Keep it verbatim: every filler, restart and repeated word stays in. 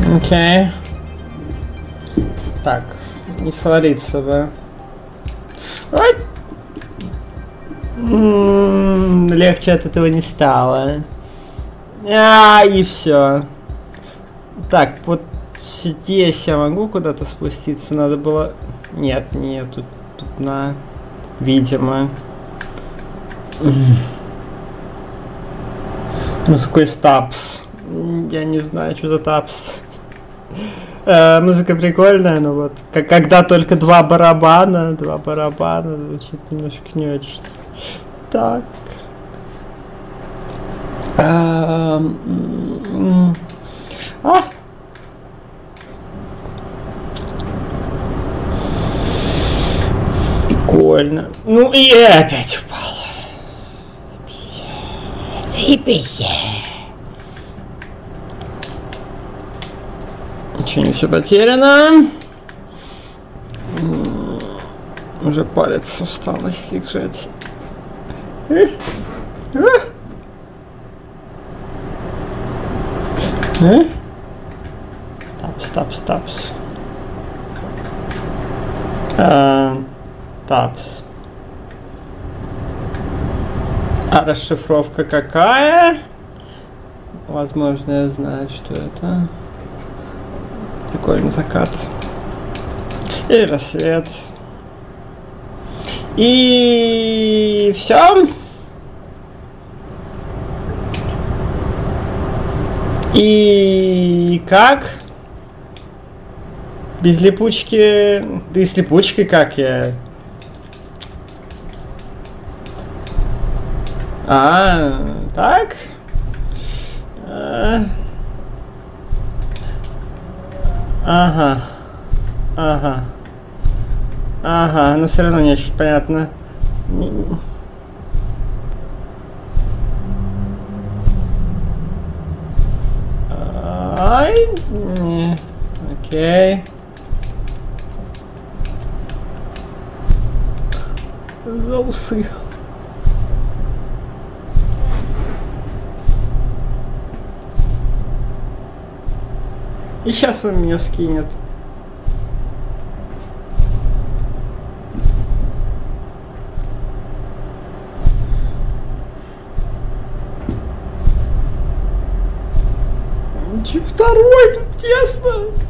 Окей. Так, не свалиться бы. Ой! М-м, легче от этого не стало. А, и все. Так, вот здесь я могу куда-то спуститься? Надо было... Нет, нет, тут, тут на... Видимо. Музыкой тапс. Я не знаю, что за тапс. Э, музыка прикольная, но вот как, когда только два барабана, два барабана, звучит немножко не очень. Так. А, а. Прикольно. Ну и опять упала. Заебись. Ничего не все потеряно. Уже палец устал стягать. Тапс, тапс, тапс. А, тапс. А расшифровка какая? Возможно, я знаю, что это. Прикольный закат. И рассвет. И все. И как? Без липучки... Да и с липучкой как я? А, так? А... Ага. Ага. Ага, но все равно не очень понятно. Ай, не. Окей. За усы. И сейчас он меня скинет. Второй, тесно.